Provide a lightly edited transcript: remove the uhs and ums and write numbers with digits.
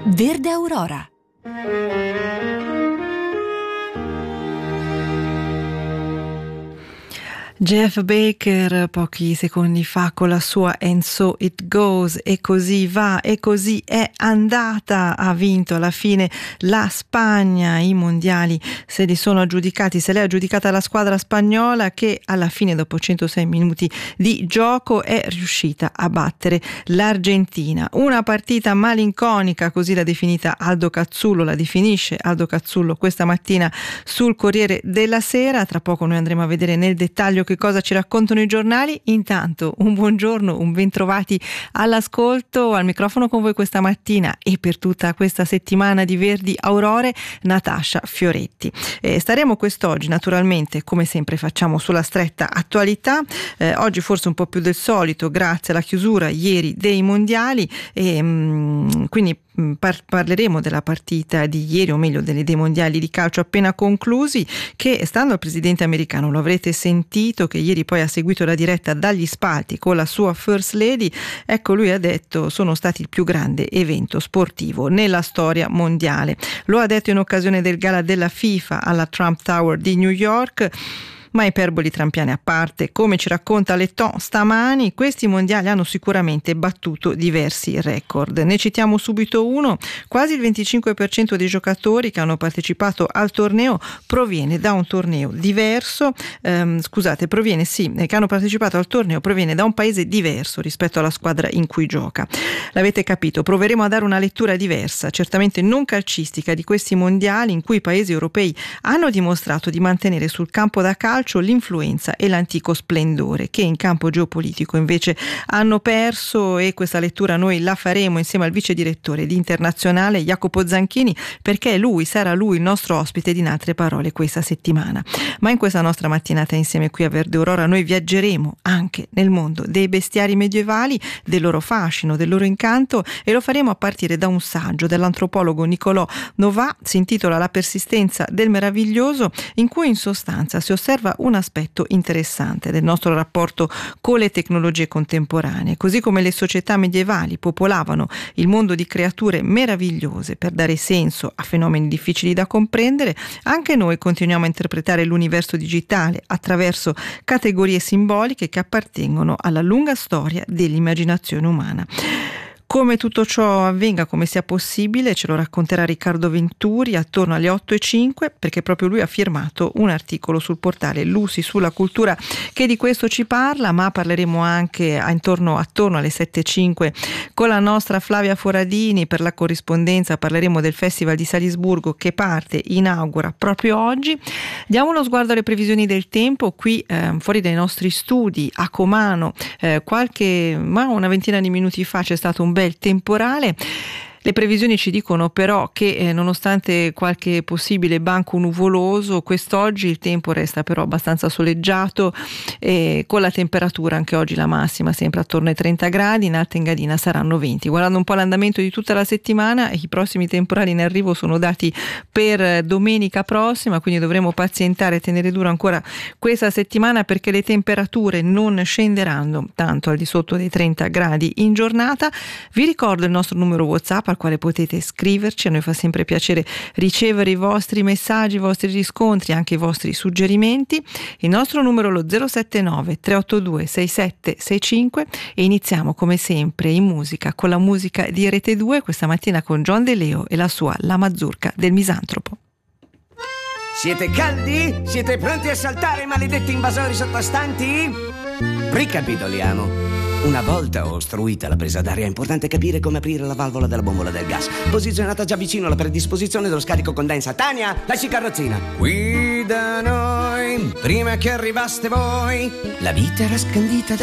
Verde Aurora. Jeff Baker pochi secondi fa con la sua And So It Goes, e così va, e così è andata. Ha vinto alla fine la Spagna, i mondiali se li sono aggiudicati, se l'è aggiudicata la squadra spagnola, che alla fine, dopo 106 minuti di gioco, è riuscita a battere l'Argentina. Una partita malinconica, così l'ha definita Aldo Cazzullo, la definisce Aldo Cazzullo questa mattina sul Corriere della Sera. Tra poco noi andremo a vedere nel dettaglio che cosa ci raccontano i giornali. Intanto un buongiorno, un bentrovati all'ascolto. Al microfono con voi questa mattina e per tutta questa settimana di Verdi Aurore, Natascia Fioretti. Staremo quest'oggi naturalmente, come sempre facciamo, sulla stretta attualità, oggi forse un po' più del solito grazie alla chiusura ieri dei mondiali, e quindi parleremo della partita di ieri, o meglio dei mondiali di calcio appena conclusi, che stando al presidente americano, lo avrete sentito, che ieri poi ha seguito la diretta dagli spalti con la sua First Lady, ecco, lui ha detto sono stati il più grande evento sportivo nella storia mondiale. Lo ha detto in occasione del gala della FIFA alla Trump Tower di New York. Ma iperboli trampiane a parte, come ci racconta Letton stamani, questi mondiali hanno sicuramente battuto diversi record. Ne citiamo subito uno: quasi il 25% dei giocatori che hanno partecipato al torneo proviene da un torneo diverso, che hanno partecipato al torneo proviene da un paese diverso rispetto alla squadra in cui gioca. L'avete capito, proveremo a dare una lettura diversa, certamente non calcistica, di questi mondiali in cui i paesi europei hanno dimostrato di mantenere sul campo da calcio l'influenza e l'antico splendore, che in campo geopolitico invece hanno perso. E questa lettura noi la faremo insieme al vice direttore di Internazionale Jacopo Zanchini, perché sarà lui il nostro ospite di In Altre Parole questa settimana. Ma in questa nostra mattinata insieme qui a Verde Aurora noi viaggeremo anche nel mondo dei bestiari medievali, del loro fascino, del loro incanto, e lo faremo a partire da un saggio dell'antropologo Nicolò Novà. Si intitola La persistenza del meraviglioso, in cui in sostanza si osserva un aspetto interessante del nostro rapporto con le tecnologie contemporanee. Così come le società medievali popolavano il mondo di creature meravigliose per dare senso a fenomeni difficili da comprendere, anche noi continuiamo a interpretare l'universo digitale attraverso categorie simboliche che appartengono alla lunga storia dell'immaginazione umana. Come tutto ciò avvenga, come sia possibile, ce lo racconterà Riccardo Venturi attorno alle 8:05, perché proprio lui ha firmato un articolo sul portale Lusi sulla cultura che di questo ci parla. Ma parleremo anche attorno alle 7:05 con la nostra Flavia Foradini per la corrispondenza. Parleremo del Festival di Salisburgo che inaugura proprio oggi. Diamo uno sguardo alle previsioni del tempo qui fuori dai nostri studi a Comano. Una ventina di minuti fa c'è stato un bel temporale. Le previsioni ci dicono però che nonostante qualche possibile banco nuvoloso, quest'oggi il tempo resta però abbastanza soleggiato, e con la temperatura anche oggi la massima sempre attorno ai 30 gradi, in Alta Engadina saranno 20. Guardando un po' l'andamento di tutta la settimana, i prossimi temporali in arrivo sono dati per domenica prossima, quindi dovremo pazientare e tenere duro ancora questa settimana, perché le temperature non scenderanno tanto al di sotto dei 30 gradi in giornata. Vi ricordo il nostro numero WhatsApp al quale potete scriverci, a noi fa sempre piacere ricevere i vostri messaggi, i vostri riscontri, anche i vostri suggerimenti. Il nostro numero è lo 079 382 6765, e iniziamo come sempre in musica con la musica di Rete 2, questa mattina con John De Leo e la sua La Mazurka del Misantropo. Siete caldi? Siete pronti a saltare, maledetti invasori sottostanti? Ricapitoliamo. Una volta ostruita la presa d'aria, è importante capire come aprire la valvola della bombola del gas, posizionata già vicino alla predisposizione dello scarico condensa. Tania, lasci carrozzina. Qui da noi, prima che arrivaste voi, la vita era scandita